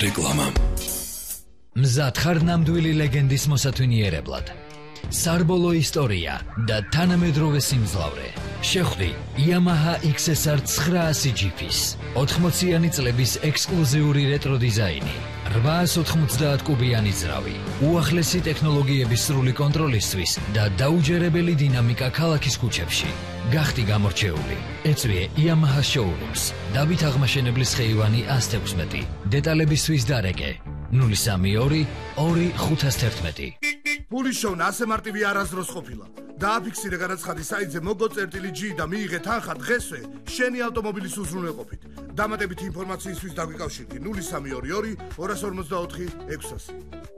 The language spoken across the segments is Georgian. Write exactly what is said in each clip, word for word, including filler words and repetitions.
რეკლამა. მზად ხარ ნამდვილი ლეგენდის მოსათვინიერებლად. სარბოლო ისტორია და თანამედროვე სიმძლავრე. შეხვდი Yamaha X S R ცხრაასი ჯიფის ოთხმოციანი წლების ექსკლუზიური რეტრო დიზაინი. რვაას ოთხმოცდაათ კუბიანი ძრავი, უახლესი ტექნოლოგიების სრული კონტროლისთვის და დაუჯერებელი დინამიკა ქალაქის ქუჩებში. გახდი გამორჩეული. ეწვიე Yamaha Showrooms. დავით აღმაშენებლის ხეივანი ას თექვსმეტი. დეტალებისთვის დარეკე ნული სამი ორი ორი ხუთას თერთმეტი. Puli შოვნა ასე მარტივი არასდროს ყოფილა. დააფიქსირე განაცხადი საიტზე მოგო წერტილი G და მიიღე თანხა დღესვე შენი ავტომობილის უზრუნველყოფით. დამატებითი ინფორმაციისთვის დაგვიკავშირდი ნული სამი ორი ორი ორას ორმოცდაოთხი ექვსასი.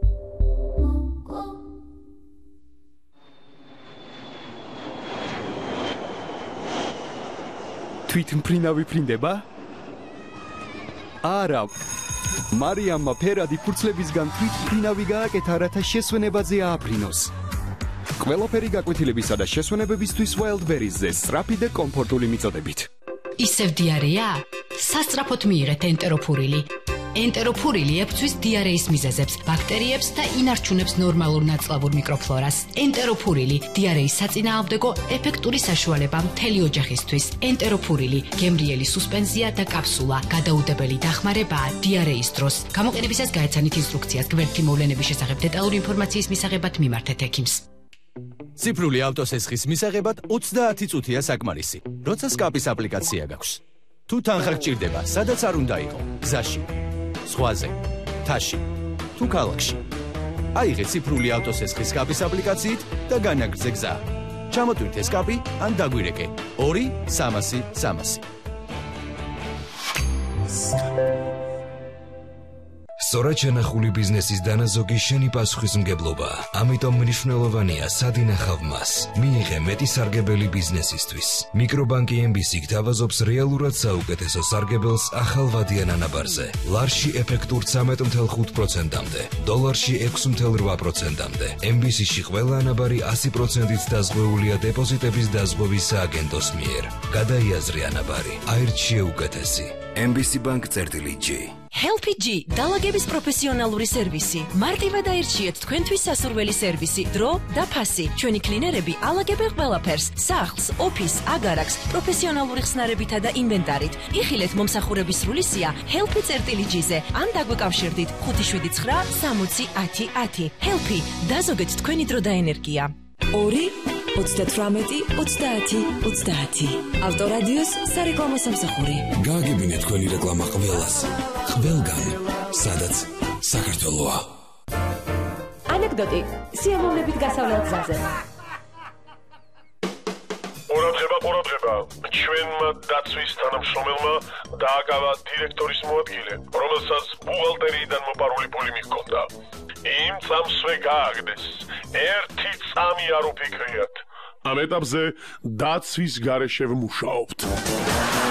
თვითმფრინავი ფრინდება? არა. მარიამმა ფერადი ფურცლებისგან თვითმფრინავი გააკეთა, რათა შესვენებაზე ააფრინოს. ყველაფერი გაკვეთილებისა და შესვენებებისთვის Wildberries-ზე სწრაფი და კომფორტული მიწოდებით. ისევ დიარეა? სასწრაფოდ მიიღეთ ენტეროფურილი. ენტეროფურილი ებწვის დიარეის მიზეზებს, ბაქტერიებს და ინარჩუნებს ნორმალურ ნაწლავურ მიკროფლორას. ენტეროფურილი დიარეის საწინააღმდეგო ეფექტური საშუალება მთელი ოჯახისთვის. ენტეროფურილი გემრიელი სუსპენზია და კაფსულა, გადაუდებელი დახმარებაა დიარეის დროს. გამოყენებისას გაეცანით ინსტრუქციას. გვერდითი მოვლენების შესახებ დეტალური ინფორმაციის მისაღებად მიმართეთ ექიმს. ციფრული ავტოსესხის მისაღებად ოცდაათი წუთია საკმარისი. როცა სკაპის აპლიკაცია გაქვს. თუ თანხა გჭირდება, სადაც არ უნდა იყო, გზაში, ზღვაზე, თაში, თუ ქალაქში. აიღე ციფრული ავტოსესხის სკაპის აპლიკაციით და განაგრძე გზა. ჩამოტვირთე სკაპი ან დაგვირეკე ორი სამასი სამასი. სწორად შენახული ბიზნესის დანაზოგი შენი პასუხისმგებლობაა. ამიტომ მნიშვნელოვანია სად ინახავ მას. მიიღე მეტი სარგებელი ბიზნესისთვის. მიკრობანკი ემ ბი სი გთავაზობს რეალურად საუკეთესო სარგებელს ახალ ვადიან ანაბარზე. ლარში ეფექტურ ცამეტ ათი ხუთი პროცენტამდე, დოლარში ექვსი ათი რვა პროცენტამდე. ემ ბი სი-ში ყველა ანაბარი ასი პროცენტით დაზღვეულია დეპოზიტების დაზღვევის სააგენტოს მიერ. გადაიაზრე ანაბარი. აირჩიე უკეთესი. ემ ბი სი Bank წერტილი G. Helpy G დალაგების პროფესიონალური სერვისი. მარტივად აირჩიეთ თქვენთვის სასურველი სერვისი, დრო და ფასი. ჩვენი კლინერები ალაგებენ ყველაფერს: სახლს, ოფისს, აგარაკს, პროფესიონალური ხსნარებითა და ინვენტარით. იხილეთ მომსახურების სრული სია helpy.g-ზე ან დაგვიკავშირდით ხუთი შვიდი ცხრა სამოცი ათი ათი. Helpy დაზოგეთ თქვენი დრო და ენერგია. ორი ოცდათვრამეტი ოცდაათი ოცდაათი. ავტორადიოს სარეკლამო სამსახური. გააგებინე თქვენი რეკლამა ყველას. ყველგან, სადაც საქართველოა. ანეკდოტი სიამოვნებით გასავლელ გზაზე. ყურადღება, ყურადღება. ჩვენმა დაცვის თანამშრომელმა დააკავა დირექტორის მოადგილე, რომელსაც ბუღალტერიიდან მოპარული ფული მიჰქონდა. იმ წამსვე გააგდეს. ერთი წამი არ უფიქრიათ. ამ ეტაპზე დაცვის გარეშე ვმუშაობთ.